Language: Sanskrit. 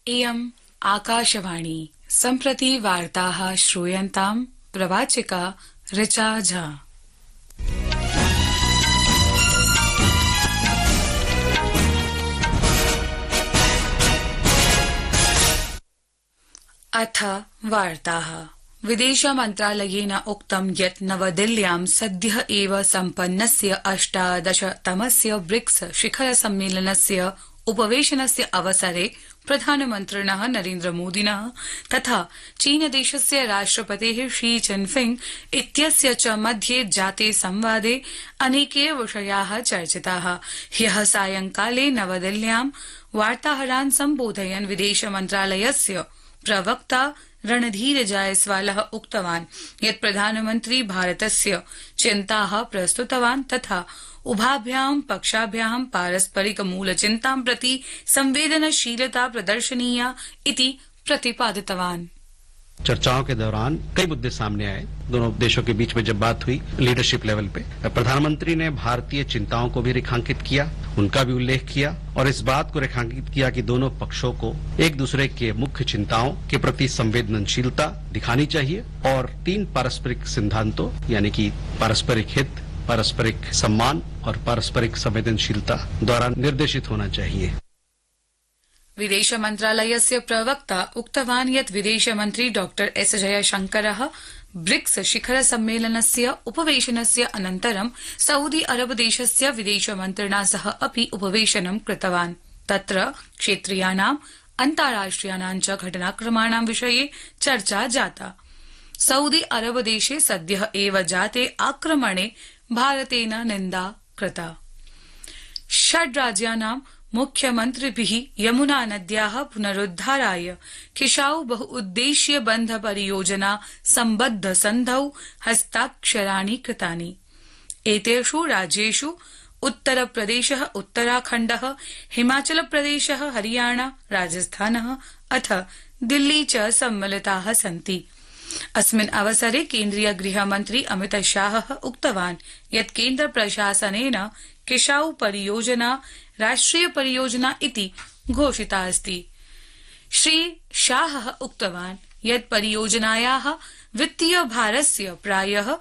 इयम् आकाशवाणी सम्प्रति वार्ताः श्रूयन्ताम् प्रवाचिका ऋचा झा। अथ वार्ताः। विदेश मन्त्रालयेन उक्तं यत् नवदिल्ल्यां सद्यः एव सम्पन्नस्य 18तमस्य ब्रिक्स शिखर सम्मेलनस्य उपवेशनस्य अवसरे प्रधानमन्त्रिणः नरेन्द्रमोदिनः तथा चीनदेशस्य राष्ट्रपतेः शी चिनफिंग इत्यस्य च मध्ये जाते संवादे अनेके विषयाः चर्चिताः। ह्यः सायंकाले नवदिल्ल्यां वार्ताहरान् सम्बोधयन् विदेश मन्त्रालयस्य प्रवक्ता रणधीर जायसवालः उक्तवान् यत् प्रधानमन्त्री भारतस्य चिन्ताः प्रस्तुतवान् तथा उभाभ्यां पक्षाभ्यां पारस्परिक मूलचिन्तां प्रति संवेदनशीलता प्रदर्शनीया इति प्रतिपादितवान्। चर्चाओं के दौरान कई मुद्दे सामने आए। दोनों देशों के बीच में जब बात हुई लीडरशिप लेवल पे, प्रधानमंत्री ने भारतीय चिंताओं को भी रेखांकित किया, उनका भी उल्लेख किया और इस बात को रेखांकित किया कि दोनों पक्षों को एक दूसरे के मुख्य चिंताओं के प्रति संवेदनशीलता दिखानी चाहिए और 3 पारस्परिक सिद्धांतों यानी कि पारस्परिक हित, पारस्परिक सम्मान और पारस्परिक संवेदनशीलता द्वारा निर्देशित होना चाहिए। विदेश मन्त्रालयस्य प्रवक्ता उक्तवान् यत् विदेशमन्त्री डॉ एस जयशंकरः ब्रिक्स शिखर सम्मेलनस्य उपवेशनस्य अनन्तरं सऊदी अरब देशस्य विदेशमन्त्रिणा सह अपि उपवेशनं कृतवान्। तत्र क्षेत्रीयानाम् अन्ताराष्ट्रियाणां च घटनाक्रमाणां विषये चर्चा जाता। सऊदी अरब देशे सद्यः एव जाते आक्रमणे भारतेन निन्दा कृता। 6 राज्यानां मुख्यमन्त्रिभिः यमुना नद्याः पुनरुद्धाराय किशाऊ बहुउद्देश्य बन्ध परियोजना सम्बद्ध सन्धौ हस्ताक्षराणि कृतानि। एतेषु राज्येषु उत्तरप्रदेशः, उत्तराखण्डः, हिमाचलप्रदेशः, हरियाणा, राजस्थानः अथ दिल्ली च सम्मिलिताः सन्ति। अस्मिन् अवसरे केन्द्रीय गृहमन्त्री अमित शाहः उक्तवान् यत् केन्द्र प्रशासनेन किशाऊ परियोजना राष्ट्रिय परियोजना इति घोषिता अस्ति। श्री शाहः उक्तवान् यत् परियोजनायाः वित्तीय भारस्य प्रायः